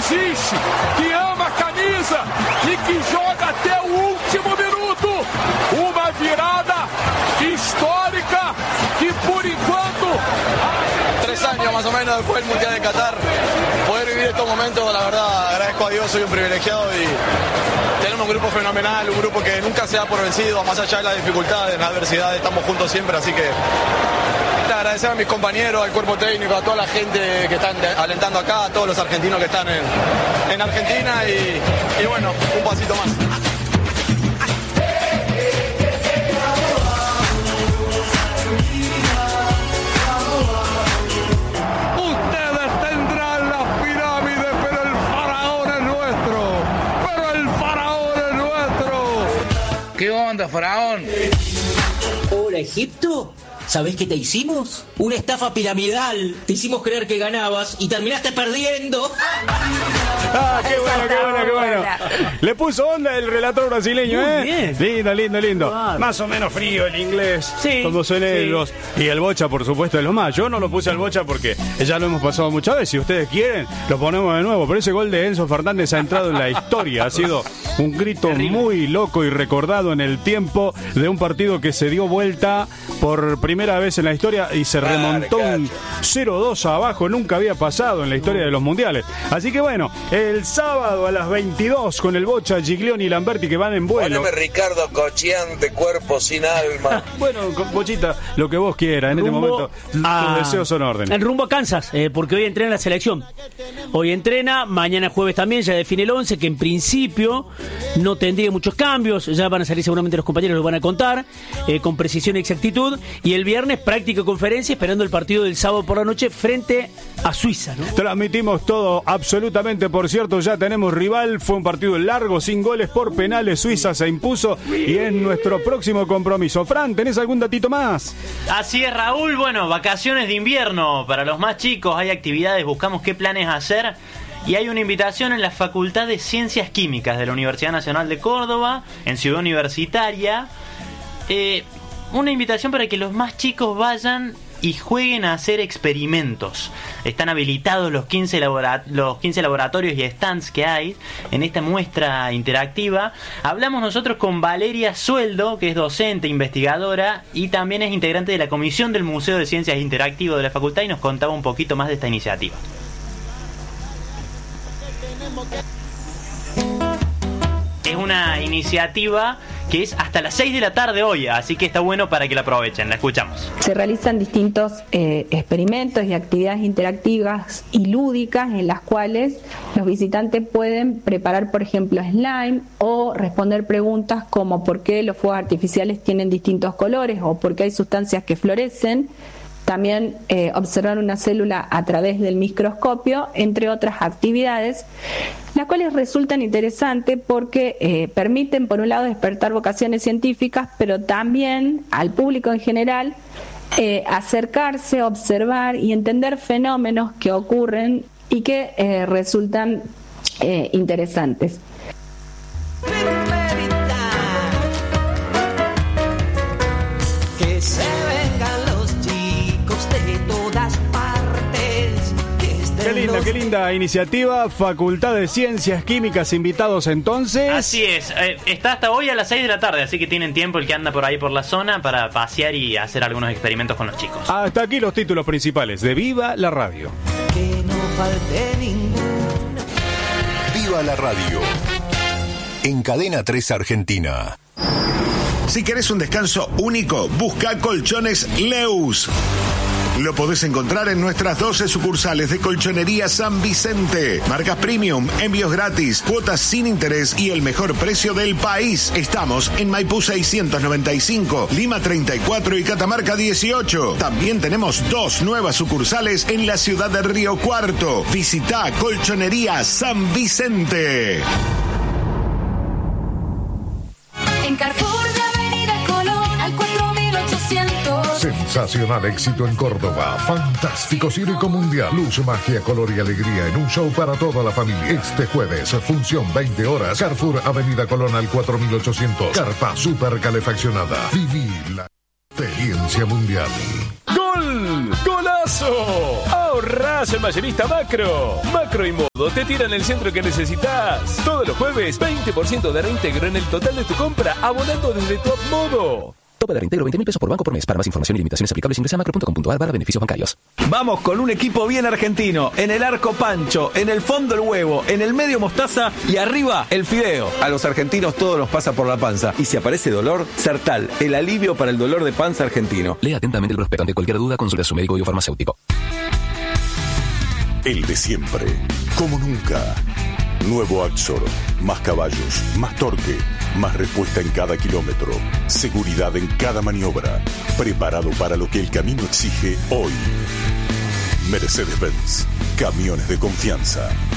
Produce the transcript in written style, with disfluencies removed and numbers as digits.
existe, que ama a camisa e que joga até o último minuto. Uma virada histórica que por enquanto... 3 años más o menos después del Mundial de Qatar, poder vivir estos momentos, la verdad agradezco a Dios, soy un privilegiado y tenemos un grupo fenomenal, un grupo que nunca se da por vencido, más allá de las dificultades, de las adversidades, estamos juntos siempre, así que agradecer a mis compañeros, al cuerpo técnico, a toda la gente que están alentando acá, a todos los argentinos que están en Argentina y bueno, un pasito más. ¿Qué onda, faraón? Hola, Egipto. ¿Sabés qué te hicimos? Una estafa piramidal. Te hicimos creer que ganabas y terminaste perdiendo. Ah, qué bueno. Le puso onda el relator brasileño, ¿eh? Bien. Lindo. Wow. Más o menos frío el inglés. Sí. Como son ellos. Y el Bocha, por supuesto, es lo más. Yo no lo puse al Bocha porque ya lo hemos pasado muchas veces. Si ustedes quieren, lo ponemos de nuevo. Pero ese gol de Enzo Fernández ha entrado en la historia. Ha sido un grito terrible, muy loco y recordado en el tiempo de un partido que se dio vuelta por primera vez en la historia y se remontó un 0-2 abajo. Nunca había pasado en la historia de los mundiales. Así que bueno, el sábado a las 22 con el Bocha, Giglioni y Lamberti que van en vuelo. Poneme Ricardo Cochiante, cuerpo sin alma. Bueno, Bochita, lo que vos quieras. En este momento tus deseos son órdenes. En rumbo a Kansas, porque hoy entrena la selección. Hoy entrena, mañana jueves también, ya define el 11, que en principio no tendría muchos cambios. Ya van a salir seguramente los compañeros, lo van a contar con precisión y exactitud. Y el viernes práctica conferencia esperando el partido del sábado por la noche frente a Suiza, ¿no? Transmitimos todo absolutamente. Por cierto, ya tenemos rival. Fue un partido largo, sin goles por penales. Suiza se impuso y es nuestro próximo compromiso. Fran, ¿tenés algún datito más? Así es, Raúl. Bueno, vacaciones de invierno para los más chicos. Hay actividades, buscamos qué planes hacer. Y hay una invitación en la Facultad de Ciencias Químicas de la Universidad Nacional de Córdoba, en Ciudad Universitaria. Una invitación para que los más chicos vayan y jueguen a hacer experimentos. Están habilitados los 15 laboratorios y stands que hay en esta muestra interactiva. Hablamos nosotros con Valeria Sueldo, que es docente, investigadora y también es integrante de la Comisión del Museo de Ciencias Interactivo de la Facultad y nos contaba un poquito más de esta iniciativa. Es una iniciativa que es hasta las 6 de la tarde hoy, así que está bueno para que la aprovechen. La escuchamos. Se realizan distintos experimentos y actividades interactivas y lúdicas en las cuales los visitantes pueden preparar, por ejemplo, slime o responder preguntas como por qué los fuegos artificiales tienen distintos colores o por qué hay sustancias que florecen. También observar una célula a través del microscopio, entre otras actividades, las cuales resultan interesantes porque permiten, por un lado, despertar vocaciones científicas, pero también al público en general acercarse, observar y entender fenómenos que ocurren y que resultan interesantes. Qué linda iniciativa. Facultad de Ciencias Químicas, invitados entonces. Así es, está hasta hoy a las 6 de la tarde, así que tienen tiempo el que anda por ahí por la zona para pasear y hacer algunos experimentos con los chicos. Hasta aquí los títulos principales de Viva la Radio. Que no falte ninguna. Viva la Radio. En Cadena 3 Argentina. Si querés un descanso único, busca Colchones Leus. Lo podés encontrar en nuestras 12 sucursales de Colchonería San Vicente. Marcas premium, envíos gratis, cuotas sin interés y el mejor precio del país. Estamos en Maipú 695, Lima 34 y Catamarca 18. También tenemos 2 nuevas sucursales en la ciudad de Río Cuarto. Visita Colchonería San Vicente. En Carrefour de Avenida Colón al 4800. Sensacional éxito en Córdoba. Fantástico circo mundial. Luz, magia, color y alegría en un show para toda la familia. Este jueves, función 20 horas. Carrefour Avenida Colón al 4800. Carpa super calefaccionada. Viví la experiencia mundial. ¡Gol! ¡Golazo! Ahorrás en Mayorista Macro. Macro y Modo te tiran el centro que necesitas. Todos los jueves, 20% de reintegro en el total de tu compra, abonando desde tu app Modo. Tope de reintegro 20.000 pesos por banco por mes. Para más información y limitaciones aplicables ingresa a macro.com.ar/beneficios bancarios. Vamos con un equipo bien argentino. En el arco Pancho, en el fondo el huevo, en el medio mostaza y arriba el fideo. A los argentinos todo nos pasa por la panza. Y si aparece dolor, Sertal, el alivio para el dolor de panza argentino. Lea atentamente el prospecto. Ante cualquier duda, consulta a su médico y o farmacéutico. El de siempre, como nunca. Nuevo Axor, más caballos, más torque, más respuesta en cada kilómetro, seguridad en cada maniobra, preparado para lo que el camino exige hoy. Mercedes-Benz, camiones de confianza.